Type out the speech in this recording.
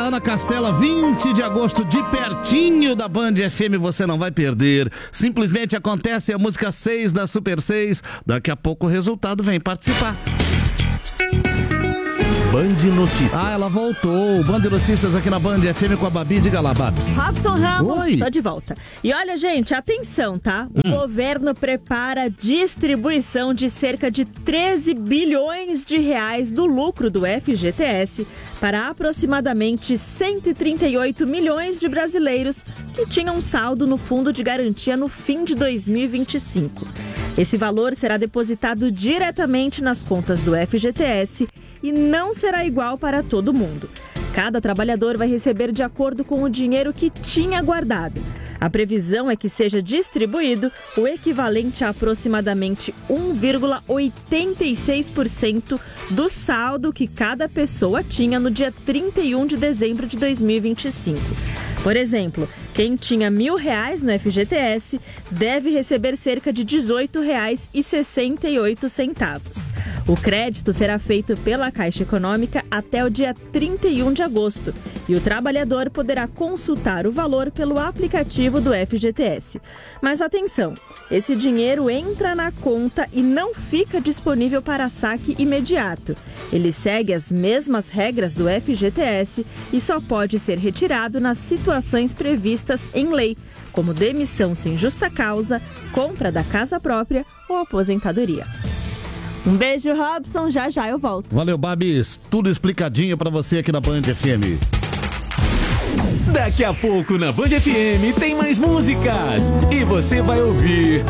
Ana Castela, 20 de agosto, de pertinho da Band FM, você não vai perder. Simplesmente acontece a música 6 da Super 6. Daqui a pouco o resultado vem participar. Band Notícias. Ela voltou. Band Notícias aqui na Band FM com a Babi. Diga lá, Babs. Robson Ramos, Oi. tô de volta. E olha, gente, atenção, tá? O governo prepara a distribuição de cerca de 13 bilhões de reais do lucro do FGTS para aproximadamente 138 milhões de brasileiros que tinham saldo no Fundo de Garantia no fim de 2025. Esse valor será depositado diretamente nas contas do FGTS e não será igual para todo mundo. Cada trabalhador vai receber de acordo com o dinheiro que tinha guardado. A previsão é que seja distribuído o equivalente a aproximadamente 1,86% do saldo que cada pessoa tinha no dia 31 de dezembro de 2025. Por exemplo, quem tinha R$1.000 no FGTS deve receber cerca de R$18,68. O crédito será feito pela Caixa Econômica até o dia 31 de agosto e o trabalhador poderá consultar o valor pelo aplicativo do FGTS. Mas atenção, esse dinheiro entra na conta e não fica disponível para saque imediato. Ele segue as mesmas regras do FGTS e só pode ser retirado nas situações previstas em lei, como demissão sem justa causa, compra da casa própria ou aposentadoria. Um beijo, Robson. Já já eu volto. Valeu, Babis. Tudo explicadinho pra você aqui na Band FM. Daqui a pouco na Band FM tem mais músicas e você vai ouvir